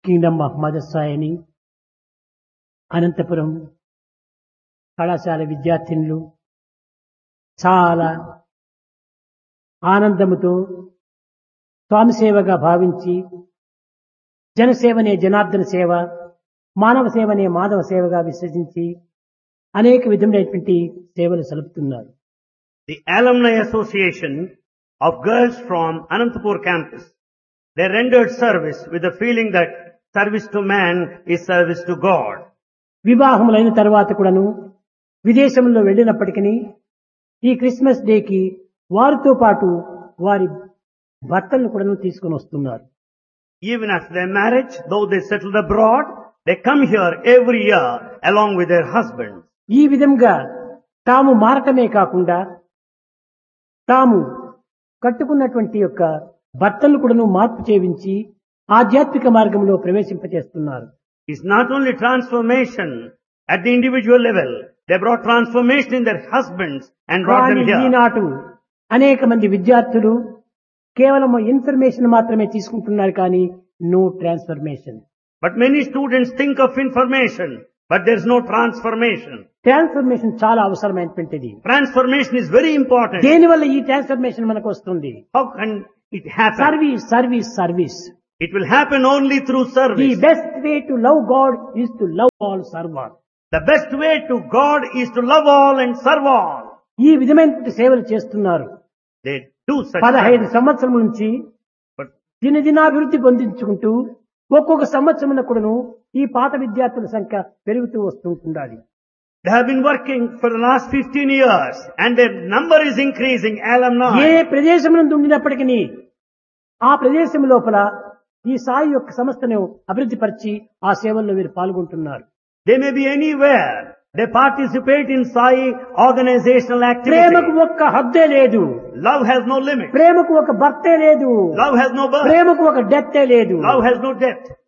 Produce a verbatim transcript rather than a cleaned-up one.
Kingdom of mother సాయిని అనంతపురం కళాశాల విద్యార్థినులు చాలా ఆనందముతో స్వామి సేవగా భావించి జనసేవనే జనార్దన సేవ, మానవ సేవనే మాధవ సేవగా విశ్వసించి అనేక విధములైనటువంటి సేవలు సలుపుతున్నారు. The Alumni Association of girls from Anantapur campus, they rendered service with the feeling that service to man is service to God. వివాహములైన తర్వాత కూడాను విదేశంలో వెళ్ళినప్పటికీ ఈ క్రిస్మస్ డేకి వారితో పాటు వారి భర్తలను కూడాను తీసుకొని వస్తున్నారు. Even after their marriage, though they settled abroad, they come here every year along with their husbands. ఈ విధంగా తాము మారటమే కాకుండా తాము కట్టుకున్నటువంటి యొక్క భర్తలను కూడాను మార్పు చేయించి ఆధ్యాత్మిక మార్గంలో ప్రవేశింపచేస్తున్నారు. It's not only transformation at the individual level, they brought transformation in their husbands and brought them here. ఈనాటు అనేక మంది విద్యార్థులు కేవలం ఇన్ఫర్మేషన్ మాత్రమే తీసుకుంటున్నారు కానీ no transformation. But many students think of information, but there's no transformation. Transformation చాలా అవసరమైనటువంటిది. Transformation is very important. దేనివల్ల ఈ ట్రాన్స్ఫర్మేషన్ మనకు వస్తుంది? How can it happen? Service service service. It will happen only through the service. Best way to love God is to love all serve all. The best way to God is to love all and serve all. ఈ విధమైనటువంటి సేవలు చేస్తున్నారు. They do such పదహైదు service. సంవత్సరం నుంచి But దినదినాభివృద్ధి పొందించుకుంటూ ఒక్కొక్క సంవత్సరం కూడాను ఈ పాత విద్యార్థుల సంఖ్య పెరుగుతూ వస్తుంటుండాలి. they have been working for the last fifteen years and their number is increasing, A alumni. ప్రదేశం నుండి ఉండినప్పటికీ ఆ ప్రదేశం లోపల ఈ సాయి యొక్క సంస్థను అభివృద్ధి పరిచి ఆ సేవల్లో వీరు పాల్గొంటున్నారు. They may be anywhere. They participate in Sai organizational ప్రేమకు activity. ఒక్క హద్దే లేదు. Love has no limit. ప్రేమకు ఒక భర్తే లేదు. Love has no birth. ప్రేమకు ఒక డెత్తే లేదు. Love has no death.